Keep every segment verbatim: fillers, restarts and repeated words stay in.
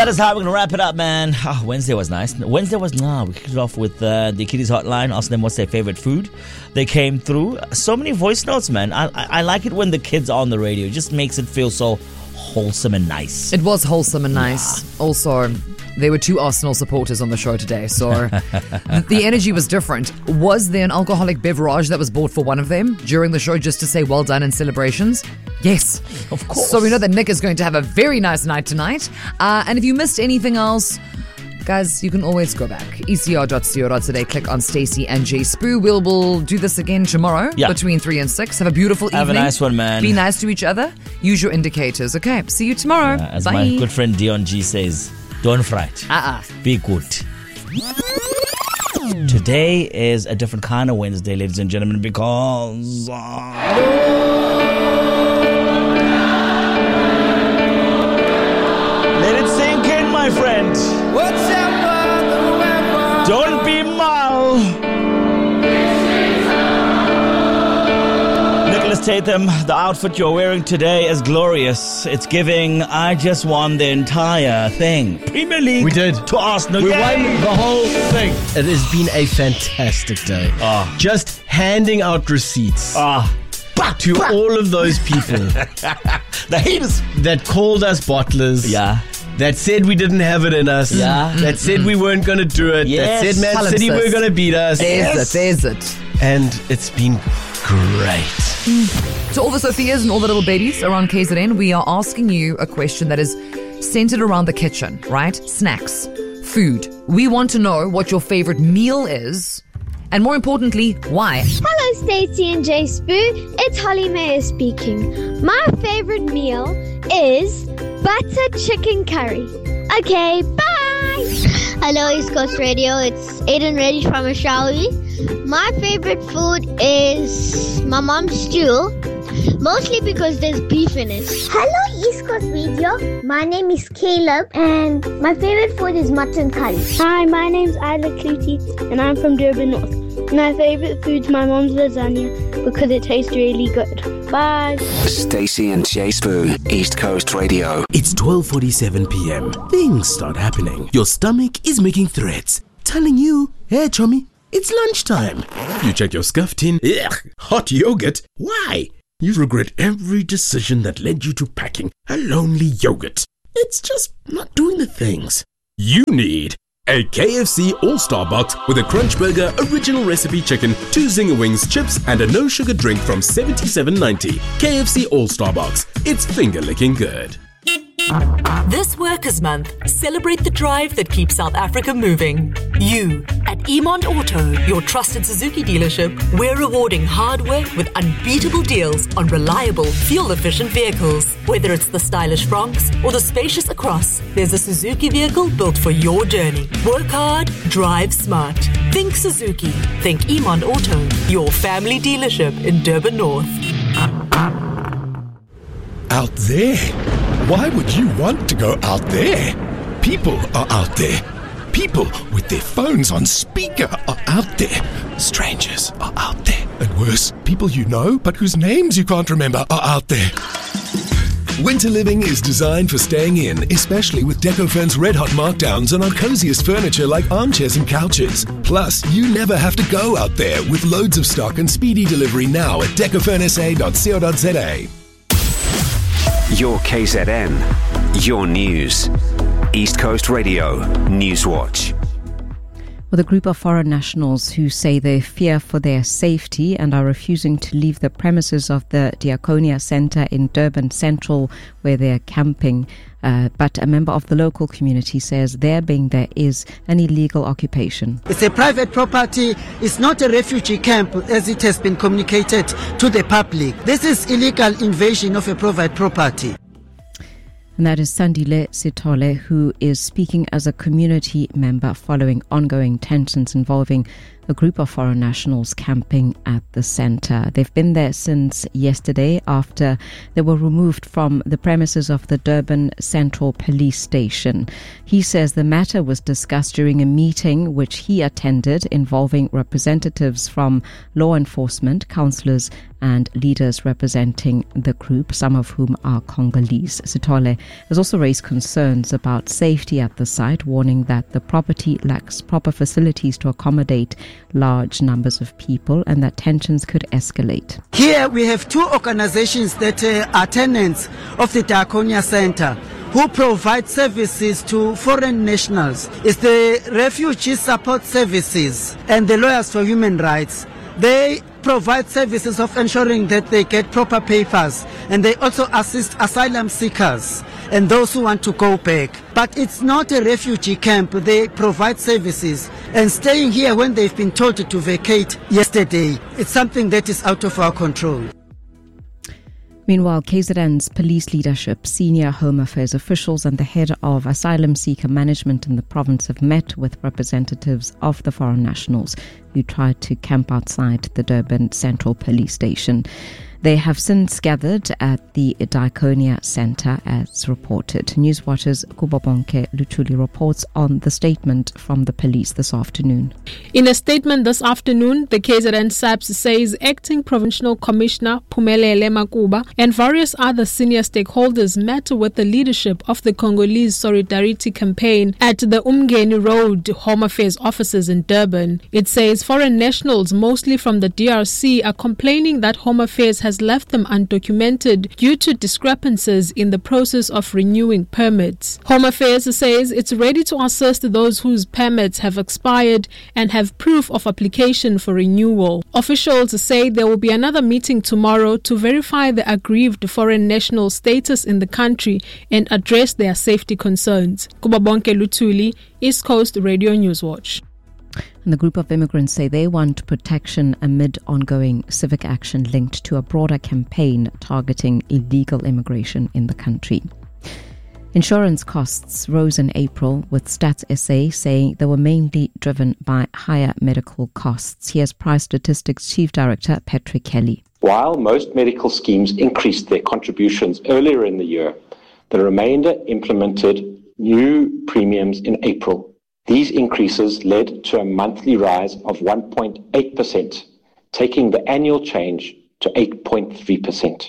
that is how we're going to wrap it up, man. Oh, Wednesday was nice. Wednesday was, nah, we kicked it off with uh, the Kiddies Hotline, asking them what's their favorite food. They came through. So many voice notes, man. I, I, I like it when the kids are on the radio. It just makes it feel so wholesome and nice. It was wholesome and nice. Yeah. Also, there were two Arsenal supporters on the show today, so the energy was different. Was there an alcoholic beverage that was bought for one of them during the show just to say well done in celebrations? Yes. Of course. So we know that Nick is going to have a very nice night tonight. Uh, and if you missed anything else, guys, you can always go back. E C R dot co dot za. Click on Stacey and Jay Spoo. We'll, we'll do this again tomorrow yeah. between three and six. Have a beautiful have evening. Have a nice one, man. Be nice to each other. Use your indicators. Okay, see you tomorrow. Uh, as Bye. my good friend Dion G says, don't fright. Uh-uh. Be good. Today is a different kind of Wednesday, ladies and gentlemen, because... Uh, let it sink in, my friend. Whatever, don't be mal. Nicholas Tatham, the outfit you're wearing today is glorious. It's giving, I just won the entire thing. Premier League we did. to Arsenal. We Yay! won the whole thing. It has been a fantastic day. Oh. Just handing out receipts Ah. to all of those people The haters that called us bottlers. Yeah. That said we didn't have it in us. Yeah. That said we weren't going to do it. Yes. That said Man Tell him, City sis. were going to beat us. There's Yes. it, there's it. And it's been great. To all the Sophias and all the little babies around K Z N, we are asking you a question that is centered around the kitchen, right? Snacks, food. We want to know what your favorite meal is, and more importantly, why. Hello, Stacey and Jay Spoo. It's Holly Mayer speaking. My favorite meal is butter chicken curry. Okay, bye. Hello, East Coast Radio. It's Aiden Reddy from Ashawi. My favorite food is my mom's stew, mostly because there's beef in it. Hello, East Coast Radio. My name is Caleb, and my favorite food is mutton curry. Hi, my name's Isla Clutie, and I'm from Durban North. My favorite food's my mom's lasagna because it tastes really good. Bye. Stacey and Jay Spoo, East Coast Radio. It's twelve forty-seven p.m. Things start happening. Your stomach is making threats, telling you, hey, chummy, it's lunchtime. You check your scuff tin. Ugh, hot yogurt. Why? You regret every decision that led you to packing a lonely yogurt. It's just not doing the things. You need a K F C All-Star Box with a Crunch Burger, original recipe chicken, two Zinger Wings, chips, and a no-sugar drink from seventy-seven ninety. K F C All-Star Box. It's finger-licking good. This Workers' Month, celebrate the drive that keeps South Africa moving. You, at Emond Auto, your trusted Suzuki dealership, we're rewarding hard work with unbeatable deals on reliable, fuel-efficient vehicles. Whether it's the stylish Bronx or the spacious Across, there's a Suzuki vehicle built for your journey. Work hard, drive smart. Think Suzuki. Think Emond Auto, your family dealership in Durban North. Out there? Why would you want to go out there? People are out there. People with their phones on speaker are out there. Strangers are out there. And worse, people you know but whose names you can't remember are out there. Winter living is designed for staying in, especially with Decofurn's red hot markdowns on our coziest furniture like armchairs and couches. Plus, you never have to go out there with loads of stock and speedy delivery now at decofurn s a dot co dot za. Your K Z N, your news. East Coast Radio, Newswatch. With a group of foreign nationals who say they fear for their safety and are refusing to leave the premises of the Diaconia Centre in Durban Central where they're camping. Uh, but a member of the local community says their being there is an illegal occupation. It's a private property. It's not a refugee camp as it has been communicated to the public. This is illegal invasion of a private property. And that is Sandile Sitole, who is speaking as a community member following ongoing tensions involving a group of foreign nationals camping at the centre. They've been there since yesterday after they were removed from the premises of the Durban Central Police Station. He says the matter was discussed during a meeting which he attended involving representatives from law enforcement, councillors and leaders representing the group, some of whom are Congolese. Sithole has also raised concerns about safety at the site, warning that the property lacks proper facilities to accommodate large numbers of people and that tensions could escalate. Here we have two organizations that uh, are tenants of the Diakonia Center who provide services to foreign nationals. It's the Refugee Support Services and the Lawyers for Human Rights. They provide services of ensuring that they get proper papers, and they also assist asylum seekers and those who want to go back. But it's not a refugee camp. They provide services, and staying here when they've been told to vacate yesterday, it's something that is out of our control. Meanwhile, K Z N's police leadership, senior Home Affairs officials and the head of asylum seeker management in the province have met with representatives of the foreign nationals who tried to camp outside the Durban Central Police Station. They have since gathered at the Diakonia Center as reported. Newswatch's Kubabonke Luchuli reports on the statement from the police this afternoon. In a statement this afternoon, the K Z N SAPS says Acting Provincial Commissioner Phumelele Makuba and various other senior stakeholders met with the leadership of the Congolese Solidarity Campaign at the Umgeni Road Home Affairs offices in Durban. It says foreign nationals, mostly from the D R C, are complaining that Home Affairs has left them undocumented due to discrepancies in the process of renewing permits. Home Affairs says it's ready to assist those whose permits have expired and have proof of application for renewal. Officials say there will be another meeting tomorrow to verify the aggrieved foreign national status in the country and address their safety concerns. Kubabonke Lutuli, East Coast Radio Newswatch. And the group of immigrants say they want protection amid ongoing civic action linked to a broader campaign targeting illegal immigration in the country. Insurance costs rose in April, with Stats S A saying they were mainly driven by higher medical costs. Here's Price Statistics Chief Director Patrick Kelly. While most medical schemes increased their contributions earlier in the year, the remainder implemented new premiums in April. These increases led to a monthly rise of one point eight percent, taking the annual change to eight point three percent.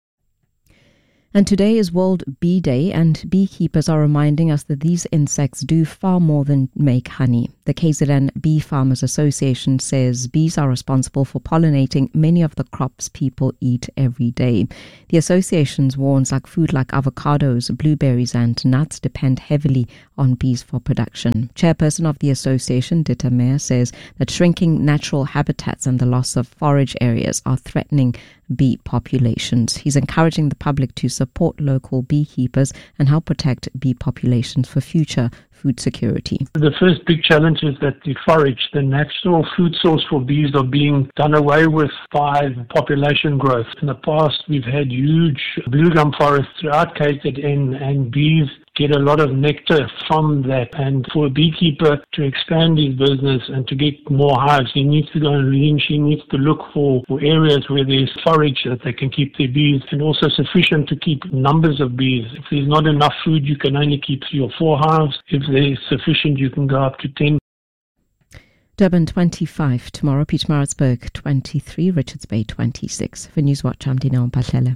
And today is World Bee Day, and beekeepers are reminding us that these insects do far more than make honey. The K Z N Bee Farmers Association says bees are responsible for pollinating many of the crops people eat every day. The association warns like food like avocados, blueberries and nuts depend heavily on bees for production. Chairperson of the association, Dita Meyer, says that shrinking natural habitats and the loss of forage areas are threatening bee populations. He's encouraging the public to support local beekeepers and help protect bee populations for future food security. The first big challenge is that the forage, the natural food source for bees, are being done away with by population growth. In the past, we've had huge blue gum forests throughout K Z N, and bees get a lot of nectar from that. And for a beekeeper to expand his business and to get more hives, he needs to go and range, he needs to look for, for areas where there's forage that they can keep their bees, and also sufficient to keep numbers of bees. If there's not enough food, you can only keep three or four hives. If there's sufficient, you can go up to ten. Durban twenty-five tomorrow, Pietermaritzburg twenty-three, Richards Bay twenty-six. For Newswatch, I'm Dina Mpahlele.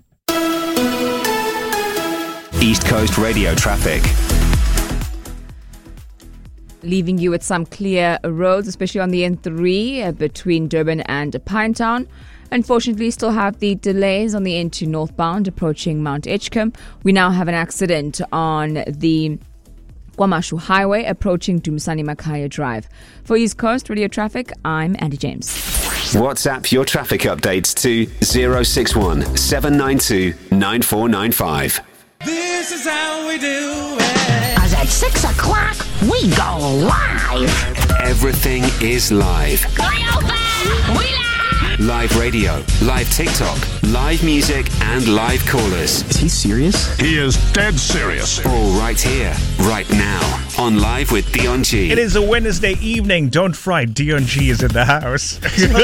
East Coast Radio traffic. Leaving you with some clear roads, especially on the N three uh, between Durban and Pinetown. Unfortunately, still have the delays on the N two northbound approaching Mount Edgecombe. We now have an accident on the KwaMashu Highway approaching Dumisani Makaya Drive. For East Coast Radio Traffic, I'm Andy James. WhatsApp your traffic updates to zero six one seven nine two nine four nine five. This is how we do it. As at six o'clock, we go live. Everything is live. We open, we live. live radio, live TikTok, live music, and live callers. Is he serious? He is dead serious. All right here, right now, on Live with Dion G. It is a Wednesday evening. Don't fright. Dion G is in the house.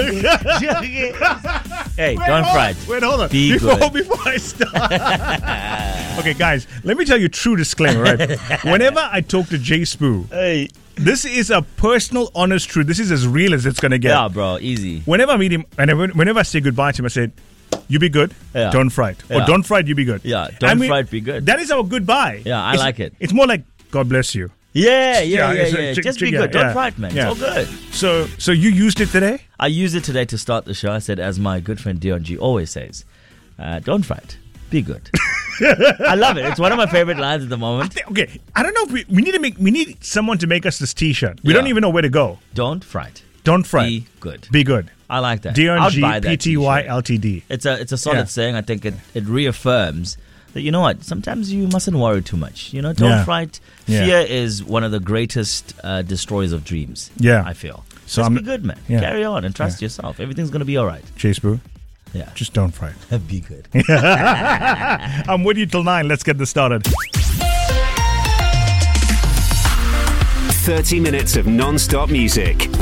Hey, Wait, don't hold fright. on. Wait, hold on. Be before, good. before I start. Okay, guys, let me tell you a true disclaimer, right? Whenever I talk to Jay Spoo, hey. this is a personal, honest truth. This is as real as it's going to get. Yeah, bro, easy. Whenever I meet him, and whenever I say goodbye to him, I say, you be good, Yeah. don't fright. Yeah. Or don't fright, you be good. Yeah, don't I mean, fright, be good. That is our goodbye. Yeah, I It's- like it. It's more like, God bless you. Yeah, yeah, yeah, it's a yeah. chick- Just be chick- good. yeah, Don't yeah. fright, man. Yeah. It's all good. So, so you used it today? I used it today to start the show. I said, as my good friend Dion G always says, uh, don't fright, be good. I love it. It's one of my favorite lines at the moment. Okay, I don't know if we, we need to make we need someone to make us this T-shirt. We Yeah. don't even know where to go. Don't fright. Don't fright. Be good. Be good. I like that. Dion I'd G buy that P T Y L T D. It's a it's a solid Yeah. saying. I think it, it reaffirms that, you know what, sometimes you mustn't worry too much. You know, don't Yeah. fright. Yeah. Fear is one of the greatest uh, destroyers of dreams. Yeah. I feel. So Just I'm- be good, man. yeah. Carry on and trust Yeah. yourself. Everything's going to be all right. Chase Boo. Yeah. Just don't fright. Be good. I'm with you till nine. Let's get this started. thirty minutes of non-stop music.